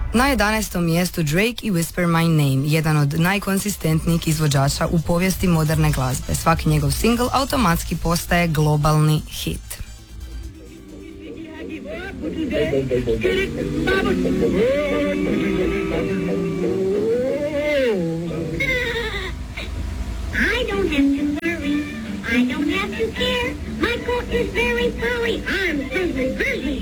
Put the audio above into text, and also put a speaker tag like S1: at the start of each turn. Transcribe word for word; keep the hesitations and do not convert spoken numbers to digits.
S1: Na jedanaestom mjestu Drake i Whisper My Name, jedan od najkonsistentnijih izvođača u povijesti moderne glazbe. Svaki njegov single automatski postaje globalni hit.
S2: I don't have to worry, I don't have to care, my coat is very furry, I'm Grizzly Grizzly.